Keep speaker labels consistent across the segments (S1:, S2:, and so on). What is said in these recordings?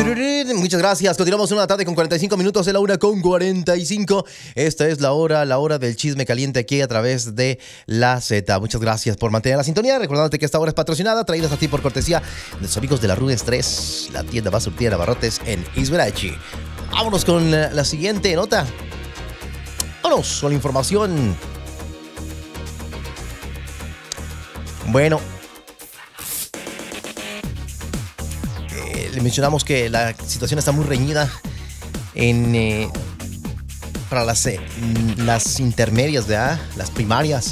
S1: Muchas gracias. Continuamos una tarde con 45 minutos, de la 1:45. Esta es la hora del chisme caliente aquí a través de la Z. Muchas gracias por mantener la sintonía. Recordándote que esta hora es patrocinada, traídas a ti por cortesía de los amigos de la Rudes 3, la tienda más surtida de abarrotes en Izverachi. Vámonos con la siguiente nota. Vámonos con la información. Bueno, le mencionamos que la situación está muy reñida para las intermedias, ¿verdad? Las primarias.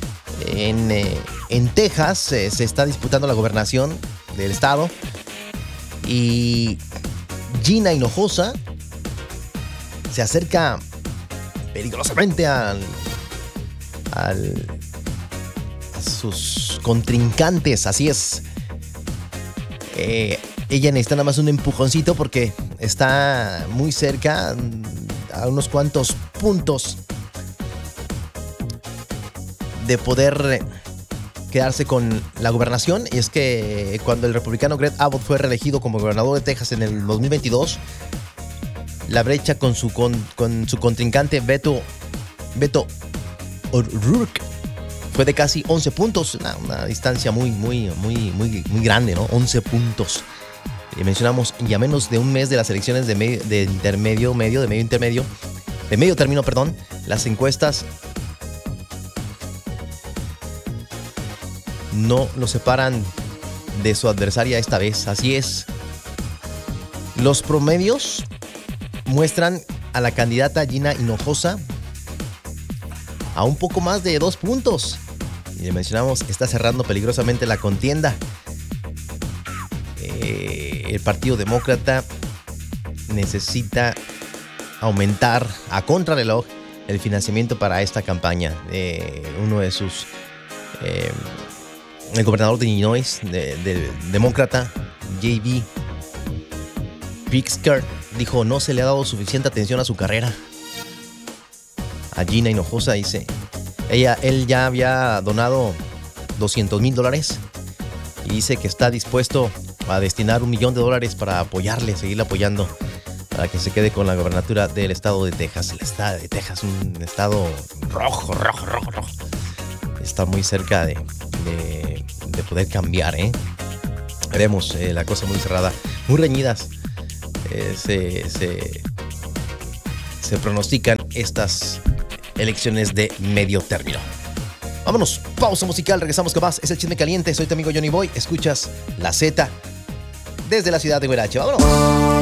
S1: En Texas se está disputando la gobernación del estado y Gina Hinojosa se acerca peligrosamente a sus contrincantes. Así es. Ella necesita nada más un empujoncito porque está muy cerca, a unos cuantos puntos de poder quedarse con la gobernación. Y es que cuando el republicano Greg Abbott fue reelegido como gobernador de Texas en el 2022, la brecha con su contrincante Beto O'Rourke fue de casi 11 puntos, una distancia muy grande, ¿no? 11 puntos. Y mencionamos ya menos de un mes de las elecciones de medio término, las encuestas no lo separan de su adversaria esta vez. Así es. Los promedios muestran a la candidata Gina Hinojosa a un poco más de 2 puntos. Y le mencionamos, está cerrando peligrosamente la contienda. El Partido Demócrata necesita aumentar a contrarreloj el financiamiento para esta campaña. Uno de sus... el gobernador de Illinois, del demócrata, J.B. Pritzker, dijo no se le ha dado suficiente atención a su carrera. A Gina Hinojosa, dice. Él ya había donado $200,000 y dice que está dispuesto a destinar $1 millón para apoyarle, seguirle apoyando para que se quede con la gobernatura del estado de Texas. El estado de Texas, un estado rojo. Está muy cerca de poder cambiar, ¿eh? Veremos, la cosa muy cerrada, muy reñidas. Se pronostican estas elecciones de medio término. Vámonos, pausa musical, regresamos con más. Es el chisme caliente, soy tu amigo Johnny Boy. Escuchas la Z desde la ciudad de Huerache. Vámonos.